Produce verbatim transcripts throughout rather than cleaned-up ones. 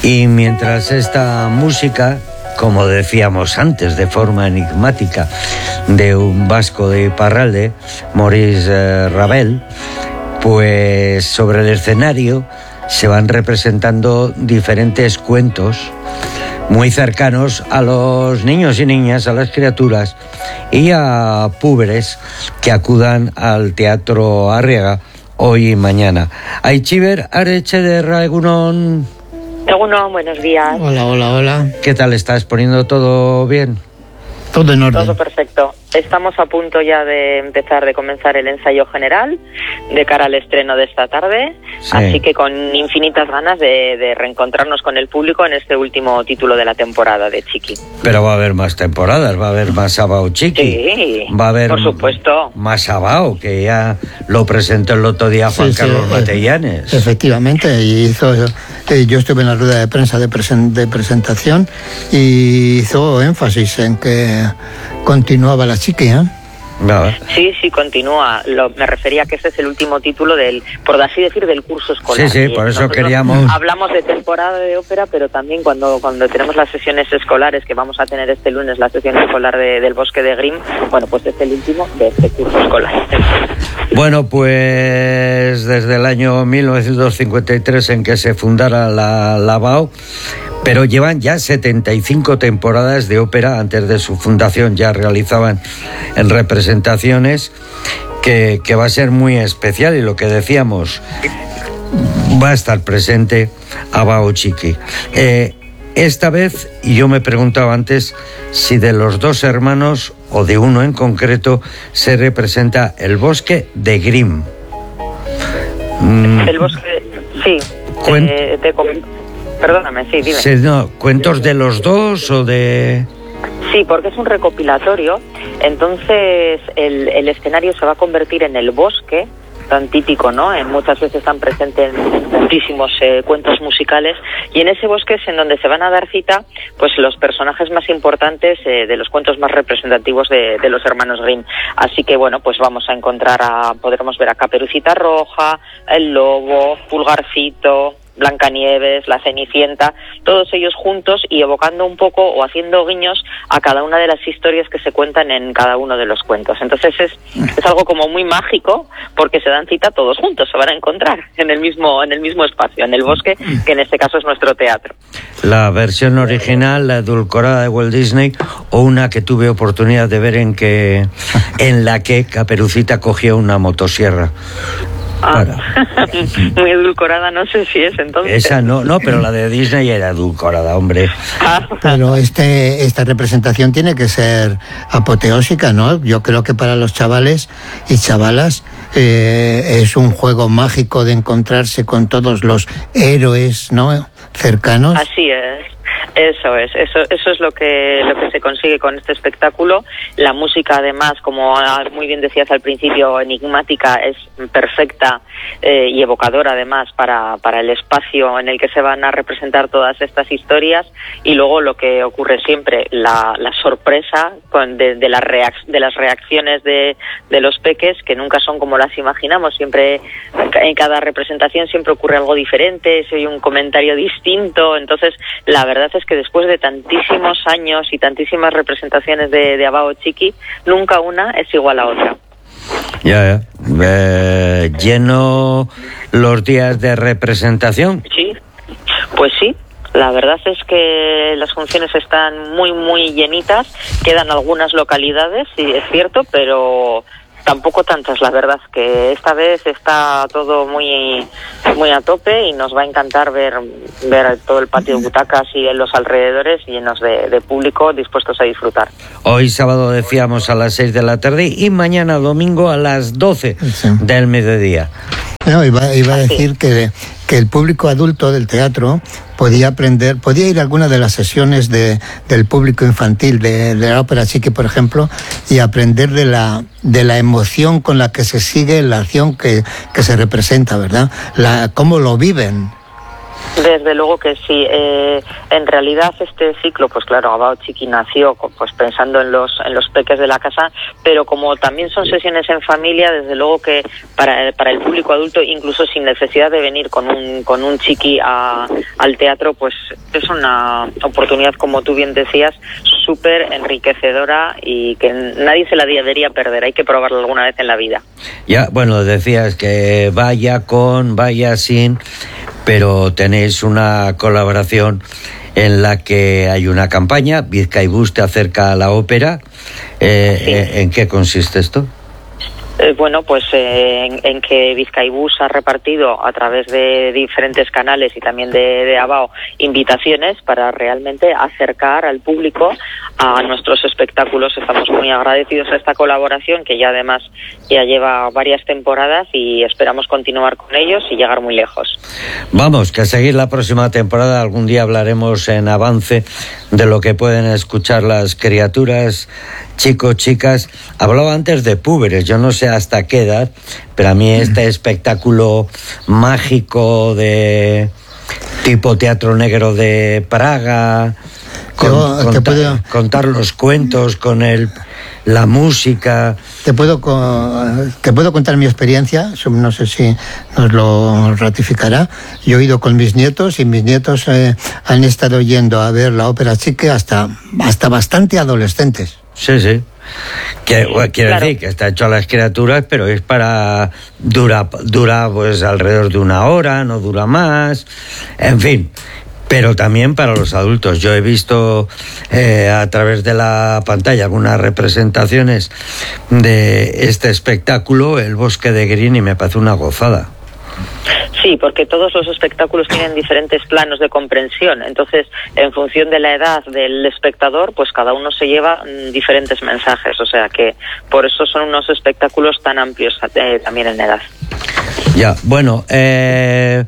Y mientras esta música, como decíamos antes, de forma enigmática, de un vasco de Iparralde, Maurice eh, Ravel, pues sobre el escenario se van representando diferentes cuentos muy cercanos a los niños y niñas, a las criaturas y a púberes que acudan al Teatro Arriaga hoy y mañana. Aichiber Aretxeder Egunon. Egunon, buenos días. Hola, hola, hola. ¿Qué tal estás? ¿Poniendo todo bien? Todo en orden. Todo perfecto. Estamos a punto ya de empezar, de comenzar el ensayo general de cara al estreno de esta tarde, sí. Así que con infinitas ganas de, de reencontrarnos con el público en este último título de la temporada de Chiqui. Pero va a haber más temporadas, va a haber más Abao Chiqui. Sí, va a haber por supuesto. Más Abao, que ya lo presentó el otro día Juan sí, Carlos sí, Matellanes. Efectivamente, y hizo, eh, yo estuve en la rueda de prensa de, presen, de presentación y hizo énfasis en que continuaba la Chiqui, ¿eh? No. Sí, sí, continúa. Lo, me refería a que este es el último título del, por así decir, del curso escolar. Sí, sí, por eso queríamos... Hablamos de temporada de ópera, pero también cuando, cuando tenemos las sesiones escolares, que vamos a tener este lunes la sesión escolar de, del Bosque de Grimm, bueno, pues es el último de este curso escolar. Bueno, pues desde el año mil novecientos cincuenta y tres en que se fundara la, la Abao, pero llevan ya setenta y cinco temporadas de ópera. Antes de su fundación ya realizaban en representaciones que, que va a ser muy especial, y lo que decíamos, va a estar presente Abao Chiqui. Eh, esta vez, y yo me preguntaba antes si de los dos hermanos o de uno en concreto se representa el Bosque de Grimm. Mm. El Bosque, sí. Cuen... Eh, te comento. Perdóname, sí, dime. Sí, no, ¿cuentos de los dos o de...? Sí, porque es un recopilatorio, entonces el, el escenario se va a convertir en el bosque, tan típico, ¿no? En muchas veces están presentes muchísimos eh, cuentos musicales, y en ese bosque es en donde se van a dar cita pues los personajes más importantes eh, de los cuentos más representativos de, de los hermanos Grimm. Así que bueno, pues vamos a encontrar a, podremos ver a Caperucita Roja, el Lobo, Pulgarcito, Blancanieves, la Cenicienta, todos ellos juntos y evocando un poco o haciendo guiños a cada una de las historias que se cuentan en cada uno de los cuentos. Entonces es, es algo como muy mágico, porque se dan cita todos juntos, se van a encontrar en el mismo en el mismo espacio, en el bosque, que en este caso es nuestro teatro. La versión original, la edulcorada de Walt Disney, o una que tuve oportunidad de ver en que en la que Caperucita cogía una motosierra. Ah, muy edulcorada, no sé si es entonces. Esa no, no, pero la de Disney era edulcorada, hombre. Ah. Pero este esta representación tiene que ser apoteósica, ¿no? Yo creo que para los chavales y chavalas eh, es un juego mágico de encontrarse con todos los héroes, ¿no? Cercanos. Así es. Eso es, eso, eso es lo que lo que se consigue con este espectáculo. La música, además, como muy bien decías al principio, enigmática, es perfecta eh, y evocadora, además, para, para el espacio en el que se van a representar todas estas historias. Y luego lo que ocurre siempre, la, la sorpresa con, de, de, las reac- de las reacciones de, de los peques, que nunca son como las imaginamos. Siempre, en cada representación siempre ocurre algo diferente, se oye un comentario distinto. Entonces, la verdad es que después de tantísimos años y tantísimas representaciones de, de Abao Chiqui, nunca una es igual a otra. Ya, ya. Eh, ¿Lleno los días de representación? Sí, pues sí. La verdad es que las funciones están muy, muy llenitas. Quedan algunas localidades, sí, es cierto, pero tampoco tantas. La verdad es que esta vez está todo muy muy a tope y nos va a encantar ver ver todo el patio de butacas y en los alrededores llenos de, de público dispuestos a disfrutar. Hoy sábado decíamos a las seis de la tarde y mañana domingo a las doce sí. del mediodía. No, iba, iba a decir que, que el público adulto del teatro podía aprender, podía ir a alguna de las sesiones de, del público infantil de, de la ópera Chiqui, por ejemplo, y aprender de la, de la emoción con la que se sigue la acción que, que se representa, ¿verdad? La, cómo lo viven. Desde luego que sí. Eh, en realidad este ciclo, pues claro, Abao Txiki nació pues pensando en los en los peques de la casa, pero como también son sesiones en familia, desde luego que para, para el público adulto, incluso sin necesidad de venir con un con un chiqui a, al teatro, pues es una oportunidad, como tú bien decías, súper enriquecedora y que nadie se la debería perder. Hay que probarlo alguna vez en la vida. Ya, bueno, decías que vaya con, vaya sin, pero tenéis una colaboración en la que hay una campaña, Bizkaibus te acerca a la ópera. Eh, sí. ¿En qué consiste esto? Eh, bueno, pues eh, en, en que Bizkaibus ha repartido a través de diferentes canales y también de, de Abao invitaciones para realmente acercar al público a nuestros espectáculos. Estamos muy agradecidos a esta colaboración, que ya además ya lleva varias temporadas, y esperamos continuar con ellos y llegar muy lejos. Vamos, que a seguir la próxima temporada. Algún día hablaremos en avance de lo que pueden escuchar las criaturas, chicos, chicas. Hablaba antes de púberes, yo no sé hasta qué edad, pero a mí este espectáculo mágico de tipo Teatro Negro de Praga, con, yo, contar, puedo... contar los cuentos con el, la música. Te puedo, te puedo contar mi experiencia, no sé si nos lo ratificará. Yo he ido con mis nietos y mis nietos eh, han estado yendo a ver la Ópera Txiki hasta, hasta bastante adolescentes. Sí, sí. Que, bueno, quiero claro. decir que está hecho a las criaturas, pero es para... Dura, dura pues alrededor de una hora, no dura más. En fin, pero también para los adultos. Yo he visto eh, a través de la pantalla algunas representaciones de este espectáculo, El Bosque de Green, y me parece una gozada. Sí, porque todos los espectáculos tienen diferentes planos de comprensión. Entonces, en función de la edad del espectador, pues cada uno se lleva mm, diferentes mensajes. O sea que por eso son unos espectáculos tan amplios eh, también en edad. Ya, bueno, eh,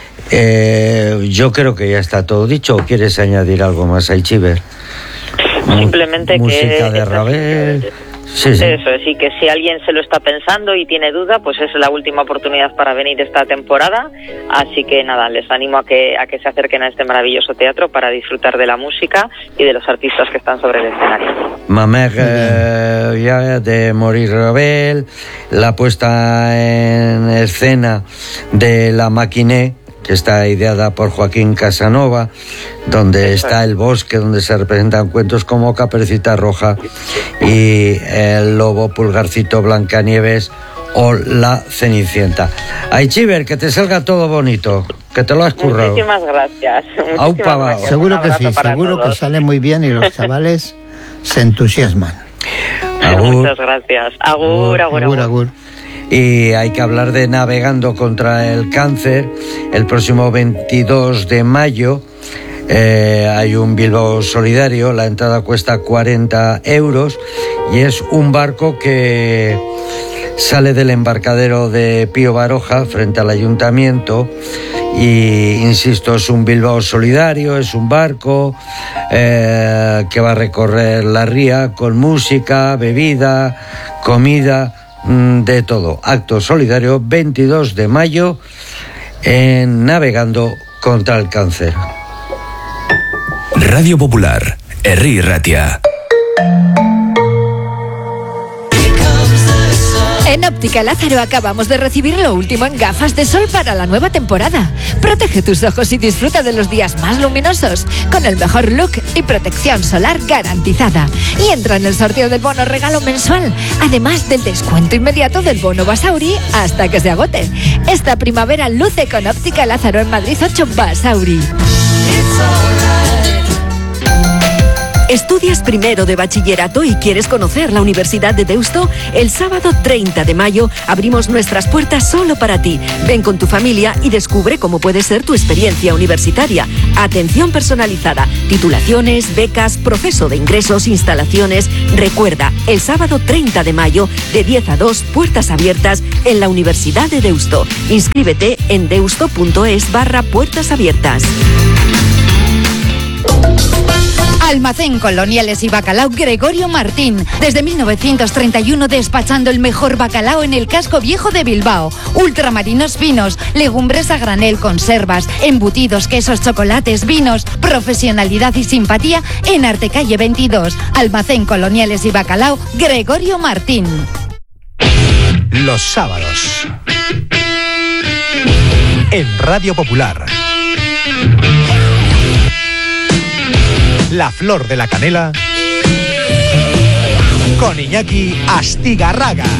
eh, yo creo que ya está todo dicho. ¿O quieres añadir algo más, Aitziber? Simplemente M- que... Música de Ravel... Sí, sí. Eso es, y que si alguien se lo está pensando y tiene duda, pues es la última oportunidad para venir esta temporada. Así que nada, les animo a que a que se acerquen a este maravilloso teatro para disfrutar de la música y de los artistas que están sobre el escenario. Mamer eh, ya de Maurice Ravel, la puesta en escena de La Maquinée, que está ideada por Joaquín Casanova, donde está el bosque, donde se representan cuentos como Caperucita Roja y El Lobo, Pulgarcito, Blancanieves o La Cenicienta. Aitziber, que te salga todo bonito, que te lo has currado. Muchísimas gracias. Muchísimas gracias. Seguro que sí, seguro todos. Que sale muy bien y los chavales se entusiasman. Agur. Muchas gracias. Agur, agur, agur. agur. agur. Y hay que hablar de Navegando contra el Cáncer. El próximo veintidós de mayo eh, hay un Bilbao solidario. La entrada cuesta cuarenta euros y es un barco que sale del embarcadero de Pío Baroja frente al ayuntamiento. Y insisto, es un Bilbao solidario, es un barco eh, que va a recorrer la ría con música, bebida, comida, de todo. Acto solidario veintidós de mayo en Navegando contra el Cáncer. Radio Popular, Herri Ratia. En Óptica Lázaro acabamos de recibir lo último en gafas de sol para la nueva temporada. Protege tus ojos y disfruta de los días más luminosos con el mejor look y protección solar garantizada. Y entra en el sorteo del bono regalo mensual, además del descuento inmediato del bono Basauri hasta que se agote. Esta primavera luce con Óptica Lázaro en Madrid ocho Basauri. ¿Estudias primero de bachillerato y quieres conocer la Universidad de Deusto? El sábado treinta de mayo abrimos nuestras puertas solo para ti. Ven con tu familia y descubre cómo puede ser tu experiencia universitaria. Atención personalizada, titulaciones, becas, proceso de ingresos, instalaciones. Recuerda, el sábado treinta de mayo, de diez a dos, puertas abiertas en la Universidad de Deusto. Inscríbete en deusto.es barra puertas abiertas. Almacén Coloniales y Bacalao Gregorio Martín. Desde mil novecientos treinta y uno despachando el mejor bacalao en el casco viejo de Bilbao. Ultramarinos finos, legumbres a granel, conservas, embutidos, quesos, chocolates, vinos. Profesionalidad y simpatía en Artecalle veintidós. Almacén Coloniales y Bacalao Gregorio Martín. Los sábados en Radio Popular, La Flor de la Canela con Iñaki Astigarraga.